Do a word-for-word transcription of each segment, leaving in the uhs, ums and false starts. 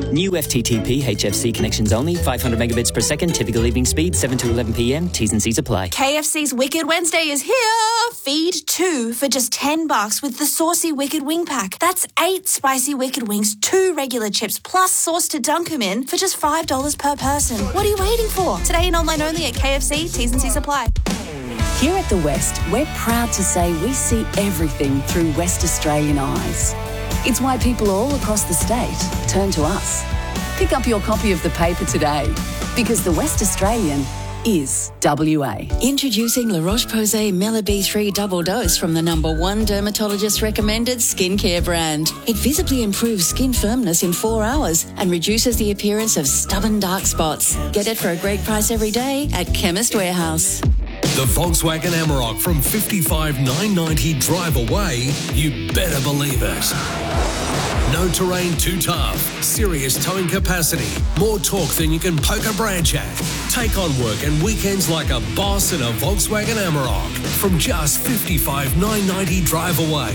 New F T T P H F C connections only, five hundred megabits per second, typical evening speed, seven to eleven p.m, T's and C's apply. K F C's Wicked Wednesday is here. Feed two for just ten bucks with the Saucy Wicked Wing Pack. That's eight spicy Wicked Wings, two regular chips, plus sauce to dunk 'em in for just five dollars per person. What are you waiting for? Today and online only at K F C, T's and C's apply. Here at The West, we're proud to say we see everything through West Australian eyes. It's why people all across the state turn to us. Pick up your copy of the paper today, because The West Australian is W A. Introducing La Roche-Posay Mela B three Double Dose from the number one dermatologist-recommended skincare brand. It visibly improves skin firmness in four hours and reduces the appearance of stubborn dark spots. Get it for a great price every day at Chemist Warehouse. The Volkswagen Amarok from fifty-five thousand nine hundred ninety drive away, you better believe it. No terrain too tough, serious towing capacity, more torque than you can poke a branch at. Take on work and weekends like a boss in a Volkswagen Amarok from just fifty-five thousand nine hundred ninety drive away.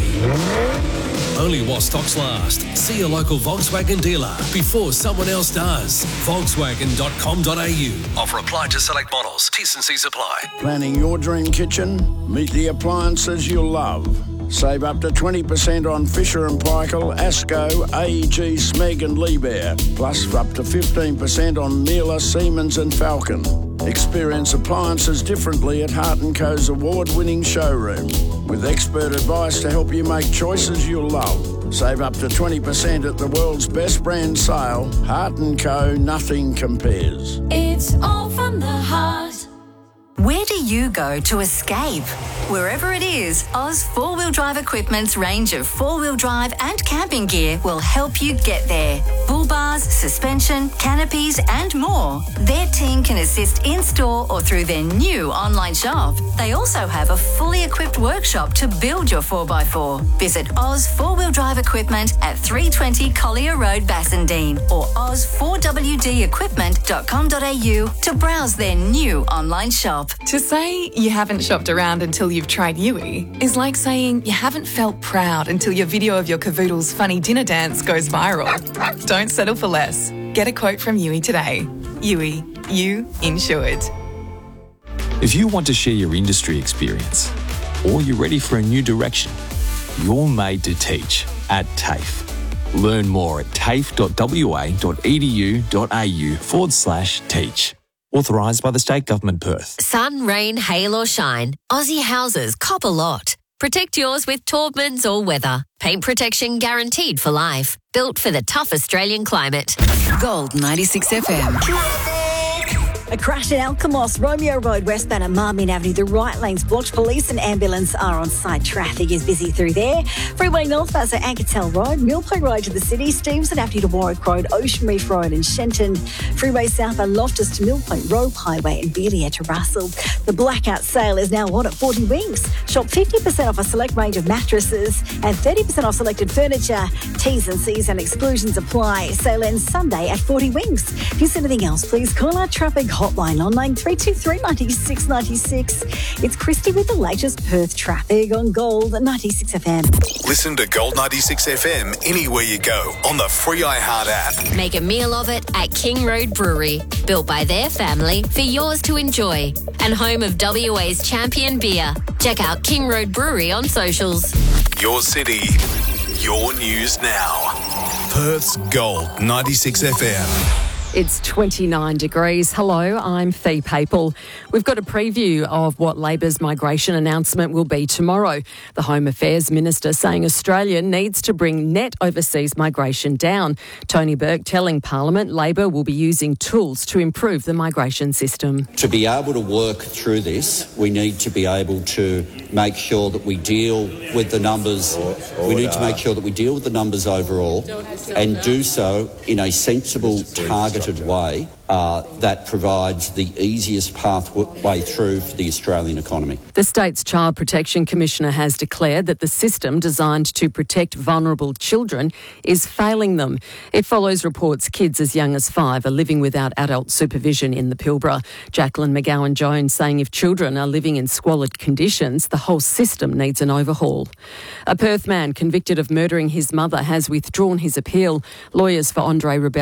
Only while stocks last. See your local Volkswagen dealer before someone else does. Volkswagen dot com dot a u. Offer applied to select models. T's and C's apply. Planning your dream kitchen? Meet the appliances you'll love. Save up to twenty percent on Fisher and Paykel, Asco, A E G, Smeg and Liebherr. Plus up to fifteen percent on Miele, Siemens and Falcon. Experience appliances differently at Hart and Co's award-winning showroom. With expert advice to help you make choices you'll love. Save up to twenty percent at the world's best brand sale. Hart and Co, nothing compares. It's all from the heart. Where do you go to escape? Wherever it is, Oz Four-Wheel Drive Equipment's range of four-wheel drive and camping gear will help you get there. Bull bars, suspension, canopies and more. Their team can assist in-store or through their new online shop. They also have a fully equipped workshop to build your four by four. Visit Oz Four-Wheel Drive Equipment at three twenty Collier Road, Bassendean or oz four w d equipment dot com dot a u to browse their new online shop. To say you haven't shopped around until you've tried Yui is like saying you haven't felt proud until your video of your cavoodle's funny dinner dance goes viral. Don't settle for less. Get a quote from Yui today. Yui, you insured. If you want to share your industry experience or you're ready for a new direction, you're made to teach at TAFE. Learn more at tafe dot w a dot e d u dot a u forward slash teach. Authorised by the State Government, Perth. Sun, rain, hail or shine, Aussie houses cop a lot. Protect yours with Taubman's All Weather. Paint protection guaranteed for life. Built for the tough Australian climate. Gold ninety-six F M. A crash in Alkimos, Romeo Road, westbound at Marmion Avenue. The right lane's blocked. Police and ambulance are on site. Traffic is busy through there. Freeway northbound at Anketel Road, Millpoint Road to the city, Stevenson Avenue to Warwick Road, Ocean Reef Road and Shenton. Freeway southbound Loftus to Millpoint Road Highway and Beardia to Russell. The blackout sale is now on at forty Winks. Shop fifty percent off a select range of mattresses and thirty percent off selected furniture. T's and C's and exclusions apply. Sale ends Sunday at forty Winks. If you see anything else, please call our traffic hotline on nine three two three, nine six nine six. It's Christy with the latest Perth traffic on Gold ninety-six F M. Listen to Gold ninety-six F M anywhere you go on the free iHeart app. Make a meal of it at King Road Brewery. Built by their family for yours to enjoy. And home of W A's champion beer. Check out King Road Brewery on socials. Your city, your news now. Perth's Gold ninety-six F M. It's twenty-nine degrees. Hello, I'm Fee Papel. We've got a preview of what Labor's migration announcement will be tomorrow. The Home Affairs Minister saying Australia needs to bring net overseas migration down. Tony Burke telling Parliament Labor will be using tools to improve the migration system. To be able to work through this, we need to be able to make sure that we deal with the numbers. We need to make sure that we deal with the numbers overall and do so in a sensible, targeted way uh, that provides the easiest pathway through for the Australian economy. The state's Child Protection Commissioner has declared that the system designed to protect vulnerable children is failing them. It follows reports kids as young as five are living without adult supervision in the Pilbara. Jacqueline McGowan-Jones saying if children are living in squalid conditions, the whole system needs an overhaul. A Perth man convicted of murdering his mother has withdrawn his appeal. Lawyers for Andre Rebel